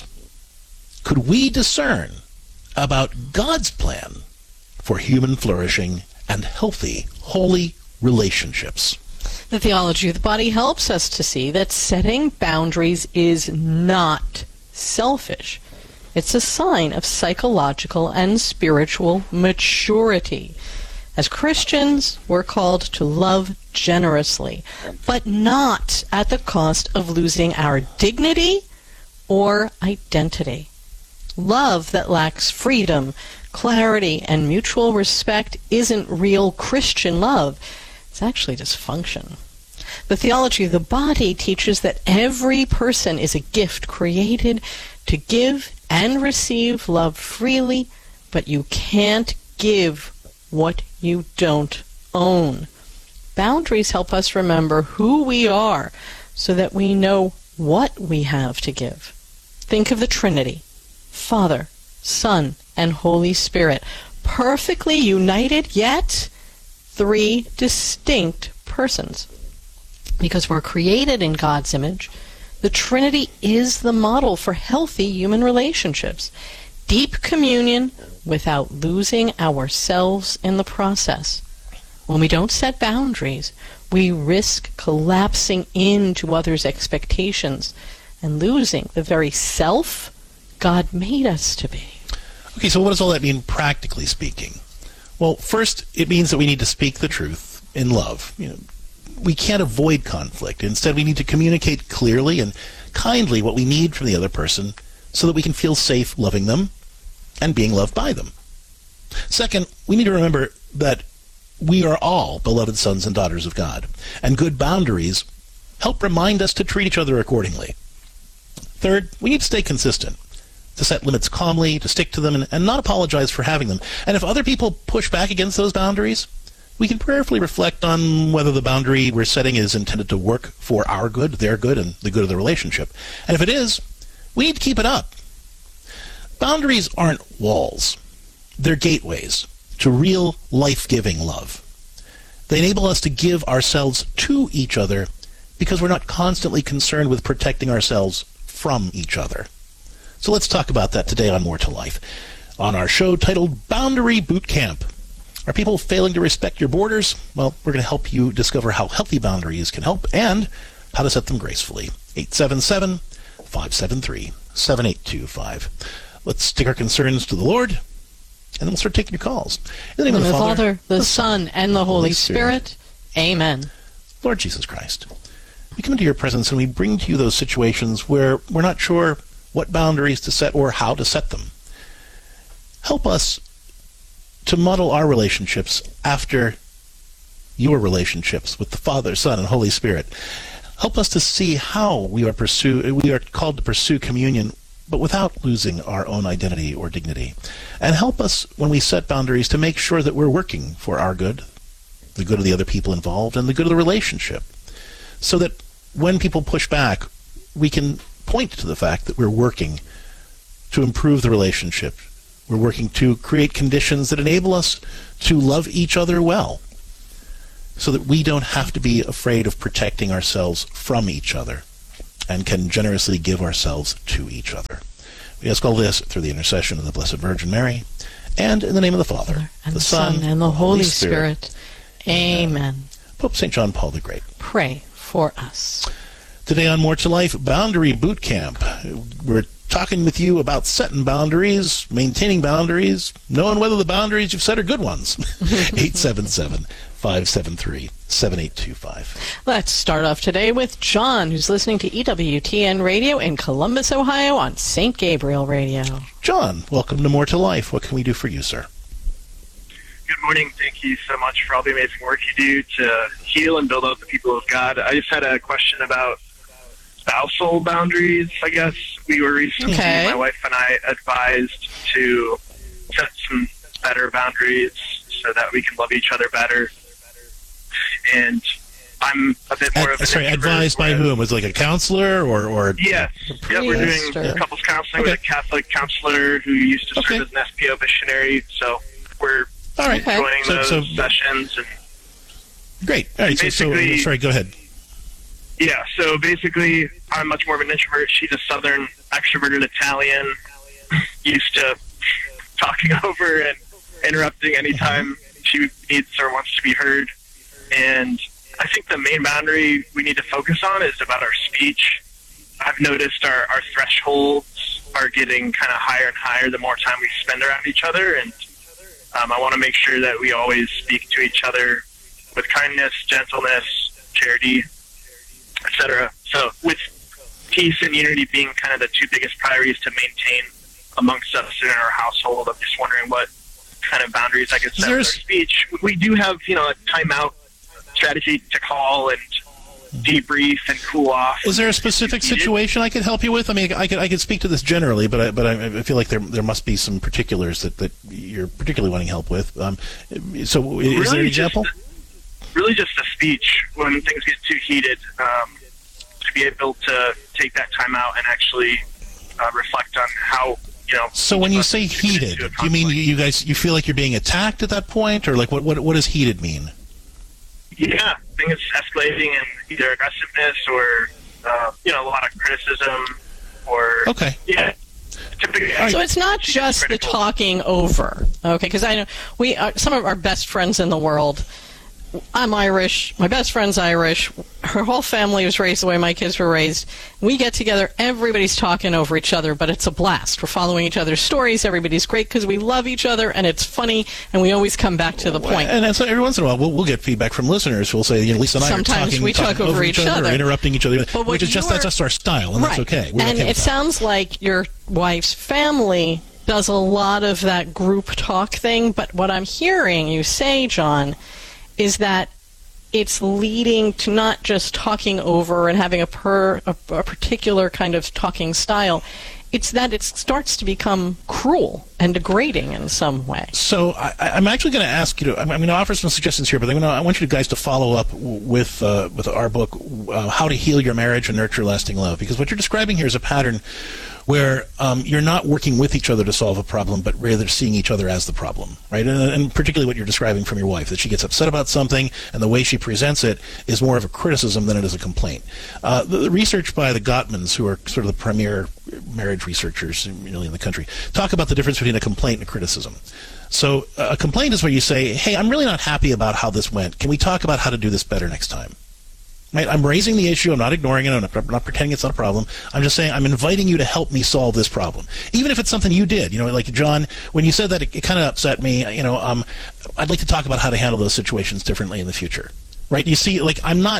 S16: could we discern about God's plan for human flourishing and healthy, holy relationships?
S17: The theology of the body helps us to see that setting boundaries is not selfish. It's a sign of psychological and spiritual maturity. As Christians, we're called to love generously, but not at the cost of losing our dignity or identity. Love that lacks freedom, clarity, and mutual respect isn't real Christian love. It's actually dysfunction. The theology of the body teaches that every person is a gift created to give and receive love freely, but you can't give what you don't own. Boundaries help us remember who we are so that we know what we have to give. Think of the Trinity, Father, Son, and Holy Spirit, perfectly united, yet three distinct persons. Because we're created in God's image, the Trinity is the model for healthy human relationships. Deep communion without losing ourselves in the process. When we don't set boundaries, we risk collapsing into others' expectations and losing the very self God made us to be.
S16: Okay, so what does all that mean practically speaking? Well, first, it means that we need to speak the truth in love. We can't avoid conflict. Instead, we need to communicate clearly and kindly what we need from the other person so that we can feel safe loving them and being loved by them. Second, we need to remember that we are all beloved sons and daughters of God, and good boundaries help remind us to treat each other accordingly. Third, we need to stay consistent, to set limits calmly, to stick to them, and not apologize for having them. And if other people push back against those boundaries, we can prayerfully reflect on whether the boundary we're setting is intended to work for our good, their good, and the good of the relationship. And if it is, we need to keep it up. Boundaries aren't walls. They're gateways to real life-giving love. They enable us to give ourselves to each other because we're not constantly concerned with protecting ourselves from each other. So let's talk about that today on More to Life, on our show titled Boundary Boot Camp. Are people failing to respect your borders? Well, we're going to help you discover how healthy boundaries can help and how to set them gracefully. 877-573-7825. Let's take our concerns to the Lord, and then we'll start taking your calls. In the name of the Father,
S17: the Son, and the Holy Spirit. Amen.
S16: Lord Jesus Christ, we come into your presence and we bring to you those situations where we're not sure what boundaries to set or how to set them. Help us to model our relationships after your relationships with the Father, Son, and Holy Spirit. Help us to see how we are called to pursue communion but without losing our own identity or dignity. And help us when we set boundaries to make sure that we're working for our good, the good of the other people involved, and the good of the relationship. So that when people push back, we can point to the fact that we're working to improve the relationship. We're working to create conditions that enable us to love each other well, so that we don't have to be afraid of protecting ourselves from each other and can generously give ourselves to each other. We ask all this through the intercession of the Blessed Virgin Mary, and in the name of the Father,
S17: and
S16: the Son,
S17: and the Holy Spirit. Amen.
S16: Pope St. John Paul the Great,
S17: pray for us.
S16: Today on More to Life, Boundary Boot Camp. We're talking with you about setting boundaries, maintaining boundaries, knowing whether the boundaries you've set are good ones. 877-573-7825.
S17: Let's start off today with John, who's listening to EWTN Radio in Columbus, Ohio on St. Gabriel Radio.
S16: John, welcome to More to Life. What can we do for you, sir?
S1: Good morning. Thank you so much for all the amazing work you do to heal and build up the people of God. I just had a question about spousal boundaries, I guess. We were recently, my wife and I, advised to set some better boundaries so that we can love each other better. And I'm a bit more of an
S16: Sorry, advised by whom? Was it like a counselor or
S1: Yes. Yeah, we're doing couples counseling with a Catholic counselor who used to serve as an SPO missionary. So we're enjoying those sessions. And
S16: great. All right. So, sorry, go ahead.
S1: Yeah, so basically, I'm much more of an introvert. She's a southern, extroverted Italian, used to talking over and interrupting anytime she needs or wants to be heard. And I think the main boundary we need to focus on is about our speech. I've noticed our thresholds are getting kind of higher and higher the more time we spend around each other. And I want to make sure that we always speak to each other with kindness, gentleness, charity, etc. So with peace and unity being kind of the two biggest priorities to maintain amongst us in our household, I'm just wondering what kind of boundaries I could set with our speech. We do have, a timeout strategy to call and debrief and cool off.
S16: Is there a specific situation I could help you with? I mean, I could speak to this generally, but I feel like there must be some particulars that you're particularly wanting help with. So is there an example?
S1: Really just a speech when things get too heated, to be able to take that time out and actually reflect on how,
S16: So when you say heated, do you mean you feel like you're being attacked at that point, or like what does heated mean?
S1: Yeah, I think it's escalating in either aggressiveness or a lot of criticism or yeah.
S17: So it's not just the talking over, okay? Because I know some of our best friends in the world. I'm Irish. My best friend's Irish. Her whole family was raised the way my kids were raised. We get together. Everybody's talking over each other, but it's a blast. We're following each other's stories. Everybody's great because we love each other, and it's funny, and we always come back to the point.
S16: And so every once in a while, we'll get feedback from listeners who will say, Lisa and I
S17: sometimes we talk over each other.
S16: Or interrupting each other, which is that's just our style, and that's okay. We're
S17: and
S16: okay
S17: it sounds like your wife's family does a lot of that group talk thing, but what I'm hearing you say, John, is that it's leading to not just talking over and having a particular kind of talking style. It's that it starts to become cruel and degrading in some way.
S16: So I'm actually going to ask you to. I'm going to offer some suggestions here, but I want you guys to follow up with our book, How to Heal Your Marriage and Nurture Lasting Love, because what you're describing here is a pattern where you're not working with each other to solve a problem, but rather seeing each other as the problem, right? And particularly what you're describing from your wife, that she gets upset about something, and the way she presents it is more of a criticism than it is a complaint. The research by the Gottmans, who are sort of the premier marriage researchers in the country, talk about the difference between a complaint and a criticism. So a complaint is where you say, hey, I'm really not happy about how this went. Can we talk about how to do this better next time? Right? I'm raising the issue. I'm not ignoring it. I'm not pretending it's not a problem. I'm just saying I'm inviting you to help me solve this problem. Even if it's something you did. Like John, when you said that, it kind of upset me. I'd like to talk about how to handle those situations differently in the future. Right? You see, I'm not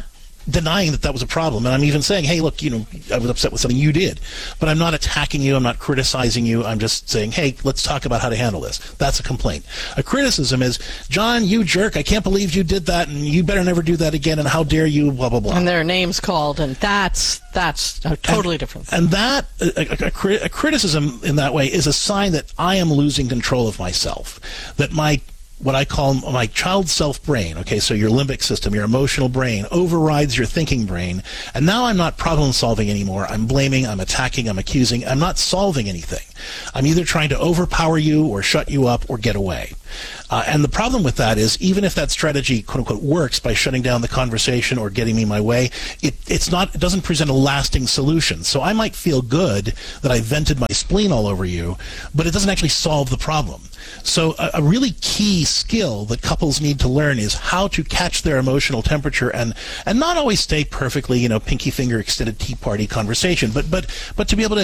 S16: denying that was a problem. And I'm even saying, hey, look, I was upset with something you did. But I'm not attacking you. I'm not criticizing you. I'm just saying, hey, let's talk about how to handle this. That's a complaint. A criticism is, John, you jerk, I can't believe you did that, and you better never do that again, and how dare you, blah, blah, blah.
S17: And their name's called, and that's a totally different thing.
S16: And that, a criticism in that way is a sign that I am losing control of myself. That what I call my child self brain, okay, so your limbic system, your emotional brain, overrides your thinking brain, and now I'm not problem solving anymore. I'm blaming, I'm attacking, I'm accusing, I'm not solving anything. I'm either trying to overpower you or shut you up or get away. And the problem with that is, even if that strategy, quote unquote, works by shutting down the conversation or getting me my way, it doesn't present a lasting solution. So I might feel good that I vented my spleen all over you, but it doesn't actually solve the problem. So a really key skill that couples need to learn is how to catch their emotional temperature and not always stay perfectly, pinky finger extended tea party conversation, but to be able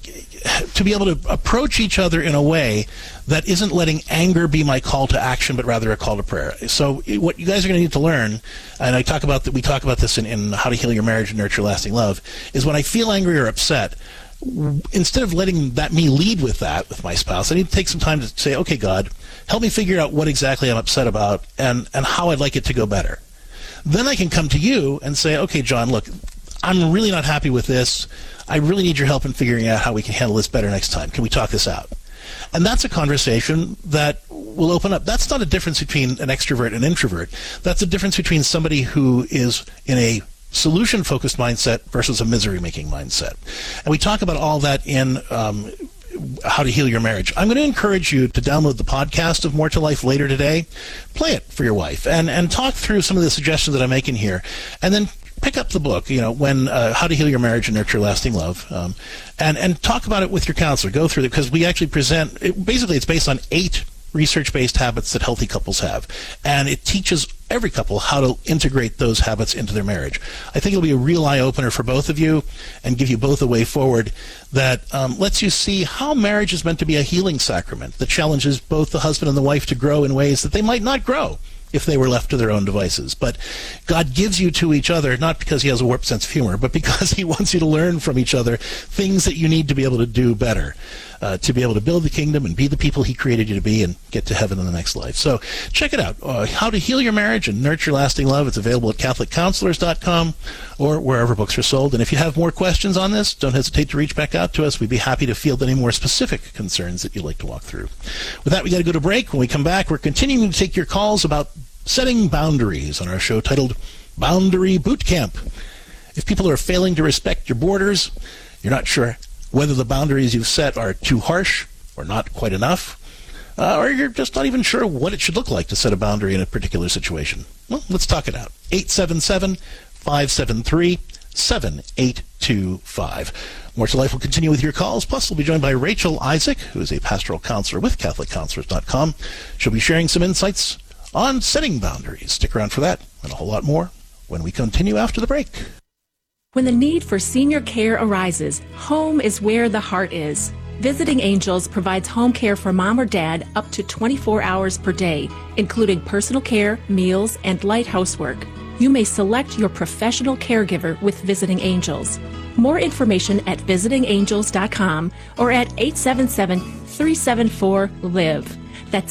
S16: to approach each other in a way that isn't letting anger be my call to action, but rather a call to prayer. So what you guys are going to need to learn, and we talk about this in How to Heal Your Marriage and Nurture Lasting Love, is when I feel angry or upset, instead of letting me lead with that with my spouse, I need to take some time to say, okay, God, help me figure out what exactly I'm upset about and how I'd like it to go better. Then I can come to you and say, okay, John, look, I'm really not happy with this. I really need your help in figuring out how we can handle this better next time. Can we talk this out? And that's a conversation that will open up. That's not a difference between an extrovert and an introvert. That's a difference between somebody who is in a solution-focused mindset versus a misery-making mindset. And we talk about all that in How to Heal Your Marriage. I'm going to encourage you to download the podcast of More to Life later today. Play it for your wife and talk through some of the suggestions that I'm making here. And then pick up the book, How to Heal Your Marriage and Nurture Lasting Love, and talk about it with your counselor. Go through it, because we actually present, it's based on 8 research-based habits that healthy couples have. And it teaches every couple how to integrate those habits into their marriage. I think it'll be a real eye-opener for both of you and give you both a way forward that lets you see how marriage is meant to be a healing sacrament that challenges both the husband and the wife to grow in ways that they might not grow if they were left to their own devices. But God gives you to each other, not because he has a warped sense of humor, but because he wants you to learn from each other things that you need to be able to do better, to be able to build the kingdom and be the people he created you to be and get to heaven in the next life. So check it out. How to Heal Your Marriage and Nurture Lasting Love. It's available at CatholicCounselors.com or wherever books are sold. And if you have more questions on this, don't hesitate to reach back out to us. We'd be happy to field any more specific concerns that you'd like to walk through. With that, we got to go to break. When we come back, we're continuing to take your calls about setting boundaries on our show titled Boundary Boot Camp. If people are failing to respect your borders, you're not sure whether the boundaries you've set are too harsh or not quite enough, or you're just not even sure what it should look like to set a boundary in a particular situation. Well, let's talk it out. 877-573-7825. More to Life will continue with your calls. Plus, we'll be joined by Rachel Isaac, who is a pastoral counselor with CatholicCounselors.com. She'll be sharing some insights on setting boundaries. Stick around for that and a whole lot more when we continue after the break.
S3: When the need for senior care arises, home is where the heart is. Visiting Angels provides home care for mom or dad up to 24 hours per day, including personal care, meals, and light housework. You may select your professional caregiver with Visiting Angels. More information at visitingangels.com or at 877-374-LIVE. That's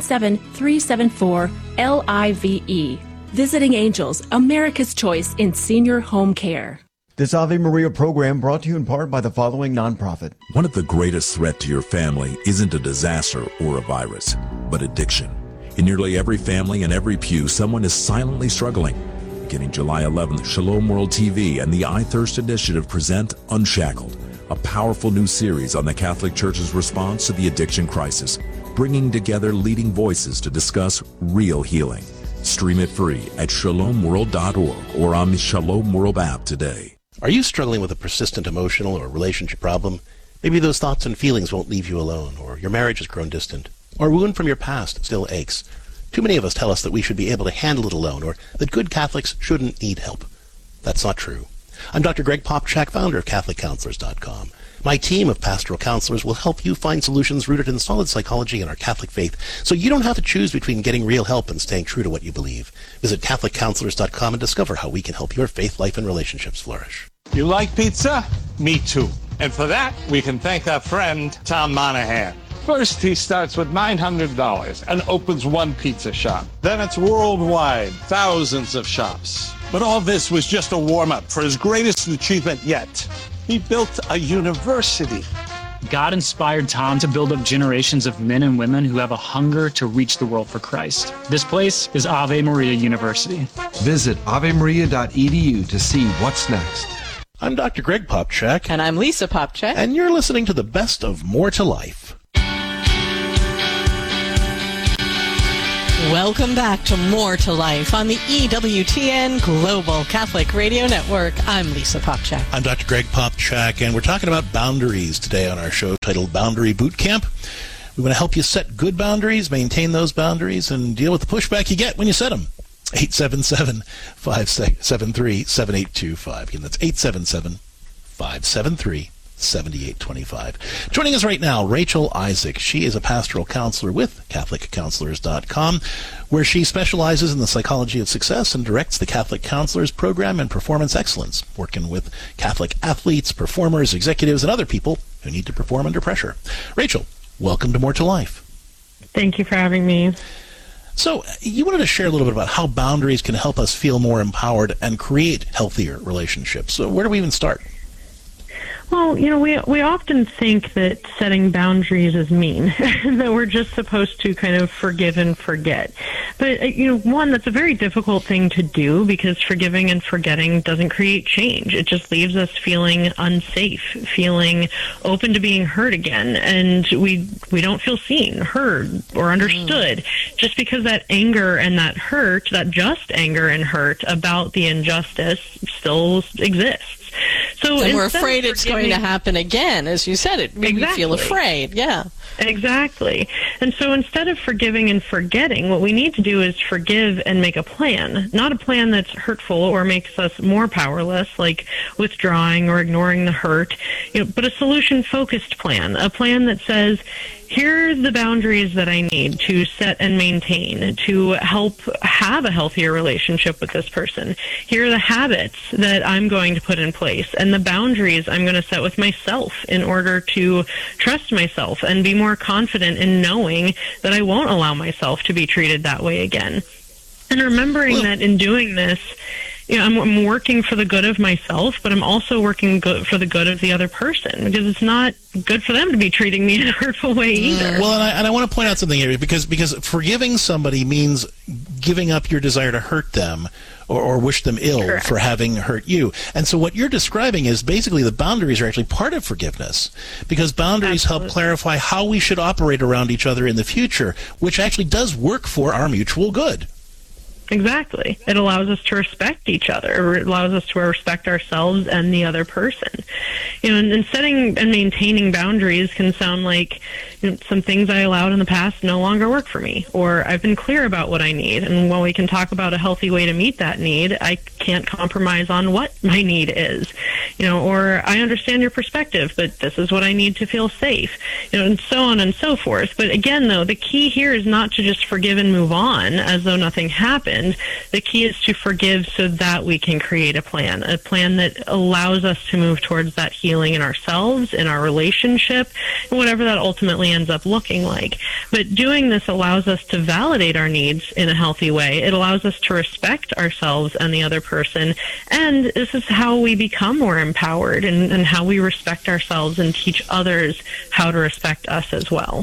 S3: 877-374-LIVE. Visiting Angels, America's choice in senior home care.
S23: This Ave Maria program brought to you in part by the following nonprofit.
S4: One of the greatest threats to your family isn't a disaster or a virus, but addiction. In nearly every family and every pew, someone is silently struggling. Beginning July 11th, Shalom World TV and the I Thirst Initiative present Unshackled, a powerful new series on the Catholic Church's response to the addiction crisis, bringing together leading voices to discuss real healing. Stream it free at shalomworld.org or on the Shalom World app today.
S16: Are you struggling with a persistent emotional or relationship problem? Maybe those thoughts and feelings won't leave you alone, or your marriage has grown distant, or a wound from your past still aches. Too many of us tell us that we should be able to handle it alone, or that good Catholics shouldn't need help. That's not true. I'm Dr. Greg Popchak, founder of CatholicCounselors.com. My team of pastoral counselors will help you find solutions rooted in solid psychology and our Catholic faith, so you don't have to choose between getting real help and staying true to what you believe. Visit CatholicCounselors.com and discover how we can help your faith life and relationships flourish.
S6: You like pizza? Me too. And for that, we can thank our friend, Tom Monahan. First, he starts with $900 and opens one pizza shop. Then it's worldwide, thousands of shops. But all this was just a warm-up for his greatest achievement yet. He built a university.
S8: God inspired Tom to build up generations of men and women who have a hunger to reach the world for Christ. This place is Ave Maria University.
S10: Visit avemaria.edu to see what's next.
S16: I'm Dr. Greg Popcak.
S17: And I'm Lisa Popcak.
S16: And you're listening to the best of More to Life.
S17: Welcome back to More to Life on the EWTN Global Catholic Radio Network. I'm Lisa Popcak.
S16: I'm Dr. Greg Popcak, and we're talking about boundaries today on our show titled Boundary Boot Camp. We want to help you set good boundaries, maintain those boundaries, and deal with the pushback you get when you set them. 877-573-7825. Again, that's 877-573-7825. 7825. Joining us right now, Rachel Isaac. She is a pastoral counselor with CatholicCounselors.com, where she specializes in the psychology of success and directs the Catholic Counselors Program and Performance Excellence, working with Catholic athletes, performers, executives, and other people who need to perform under pressure. Rachel, welcome to More to Life.
S12: Thank you for having me.
S16: So you wanted to share a little bit about how boundaries can help us feel more empowered and create healthier relationships. So where do we even start?
S12: Well, we often think that setting boundaries is mean, that we're just supposed to kind of forgive and forget. But, one, that's a very difficult thing to do because forgiving and forgetting doesn't create change. It just leaves us feeling unsafe, feeling open to being hurt again. And we don't feel seen, heard, or understood just because that anger and that hurt, that just anger and hurt about the injustice still exists. So
S17: and we're afraid it's going to happen again, as you said. We feel afraid, yeah.
S12: Exactly. And so instead of forgiving and forgetting, what we need to do is forgive and make a plan, not a plan that's hurtful or makes us more powerless, like withdrawing or ignoring the hurt, but a solution-focused plan, a plan that says, here are the boundaries that I need to set and maintain to help have a healthier relationship with this person. Here are the habits that I'm going to put in place and the boundaries I'm going to set with myself in order to trust myself and be more confident in knowing that I won't allow myself to be treated that way again. And remembering that in doing this, I'm working for the good of myself, but I'm also working for the good of the other person because it's not good for them to be treating me in a hurtful way either.
S16: Well, and I want to point out something here because forgiving somebody means giving up your desire to hurt them or wish them ill Correct. For having hurt you. And so what you're describing is basically the boundaries are actually part of forgiveness because boundaries Absolutely. Help clarify how we should operate around each other in the future, which actually does work for our mutual good.
S12: Exactly. It allows us to respect each other. It allows us to respect ourselves and the other person. And setting and maintaining boundaries can sound like some things I allowed in the past no longer work for me, or I've been clear about what I need. And while we can talk about a healthy way to meet that need, I can't compromise on what my need is. Or I understand your perspective, but this is what I need to feel safe. And so on and so forth. But again, though, the key here is not to just forgive and move on as though nothing happened. The key is to forgive so that we can create a plan that allows us to move towards that healing in ourselves, in our relationship, and whatever that ultimately ends up looking like. But doing this allows us to validate our needs in a healthy way. It allows us to respect ourselves and the other person. And this is how we become more empowered and how we respect ourselves and teach others how to respect us as well.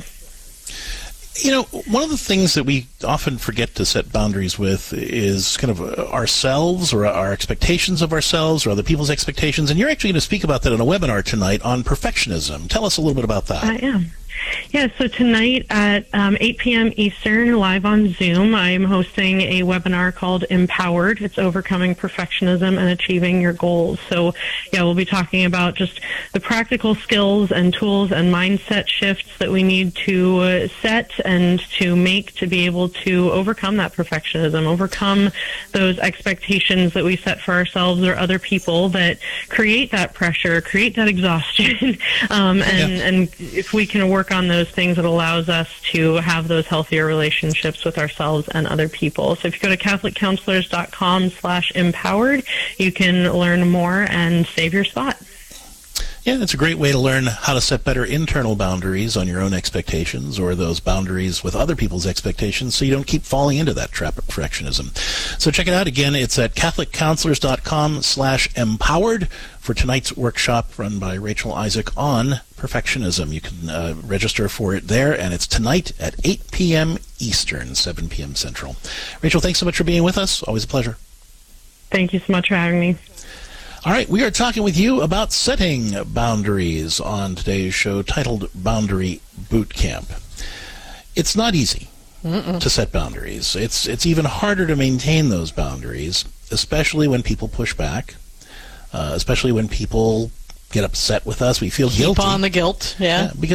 S16: One of the things that we often forget to set boundaries with is kind of ourselves or our expectations of ourselves or other people's expectations. And you're actually going to speak about that in a webinar tonight on perfectionism. Tell us a little bit about that.
S12: I am. Yeah, so tonight at 8 p.m. Eastern, live on Zoom, I'm hosting a webinar called Empowered. It's Overcoming Perfectionism and Achieving Your Goals. So, yeah, we'll be talking about just the practical skills and tools and mindset shifts that we need to set and to make to be able to overcome that perfectionism, overcome those expectations that we set for ourselves or other people that create that pressure, create that exhaustion. And if we can work on those things, it allows us to have those healthier relationships with ourselves and other people. So if you go to CatholicCounselors.com/empowered, you can learn more and save your spot.
S16: Yeah, it's a great way to learn how to set better internal boundaries on your own expectations or those boundaries with other people's expectations so you don't keep falling into that trap of perfectionism. So check it out. Again, it's at CatholicCounselors.com/empowered for tonight's workshop run by Rachel Isaac on perfectionism. You can register for it there, and it's tonight at 8 p.m. Eastern, 7 p.m. Central. Rachel, thanks so much for being with us. Always a pleasure.
S12: Thank you so much for having me.
S16: All right, we are talking with you about setting boundaries on today's show titled Boundary Boot Camp. It's not easy to set boundaries. It's even harder to maintain those boundaries, especially when people push back, especially when people get upset with us. We feel guilty.
S17: Keep on the guilt, yeah.
S16: Because